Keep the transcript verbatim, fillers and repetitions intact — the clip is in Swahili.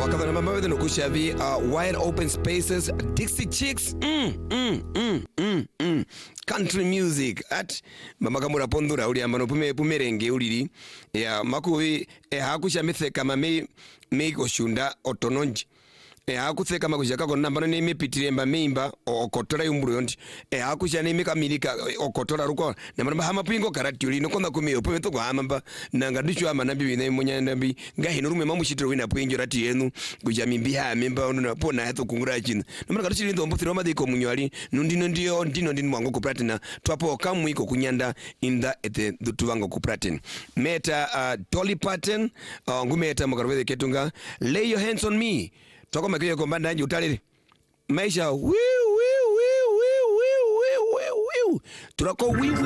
wakavana mama wewe no kushavi uh, wide open spaces Dixie Chicks mm mm mm mm mm country music at mama kamura pondura uli ambano pume pumerenge uliri ya makuvi e hakusha mitheka mame meiko shunda otononji e hakutheka makushaka kona mbano ni mipitire mba mimba okotora yumburu yonji e hakusha ni mika milika okotora ruko na mbano hama pingo karati uli no konda kumiyo pume toko hama mba nanga dishu hama nabi wina mwonya nabi ngahi nurume mamu shitro wina puinjo rati yenu kuja mimbi haa mimba onuna pona heto kungura china na mbano karishi lindo mbuthi roma diko mnyuali nundino ndiyo ndino ndino mwango kupratina tuwapo kamu iko kunyanda inda ete dutu wango kupratin meta uh, Dolly Parton uh, ngumeta mkarweze ketunga Lay Your Hands on Me toko makiyo kombanda nji utalili maisha wiu wiu wiu wiu wiu wiu wiu turako wiu